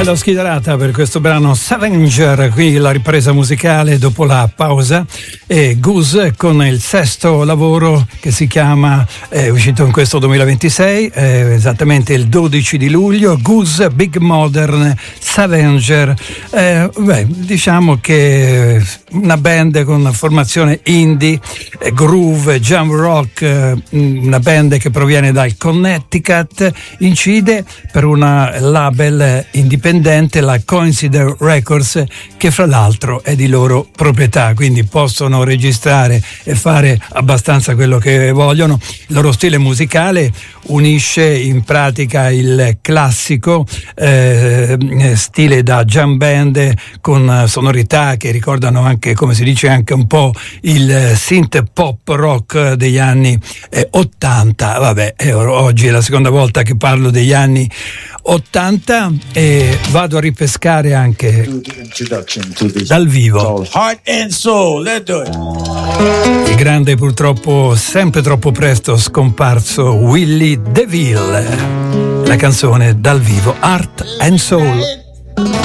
Bella schiderata per questo brano Scavenger, qui la ripresa musicale dopo la pausa, e Goose con il sesto lavoro che si chiama, è uscito in questo 2026, esattamente il 12 di luglio, Goose Big Modern Scavenger. Diciamo che una band con formazione indie, groove, jam rock, una band che proviene dal Connecticut, incide per una label indipendente, la Coincider Records, che fra l'altro è di loro proprietà, quindi possono registrare e fare abbastanza quello che vogliono. Il loro stile musicale unisce in pratica il classico stile da jam band con sonorità che ricordano anche, come si dice, anche un po' il synth pop rock degli anni 80. Vabbè, oggi è la seconda volta che parlo degli anni 80 e vado a ripescare anche dal vivo Heart and Soul. Let's do it. il grande, purtroppo sempre troppo presto scomparso Willie DeVille, la canzone dal vivo Heart and Soul.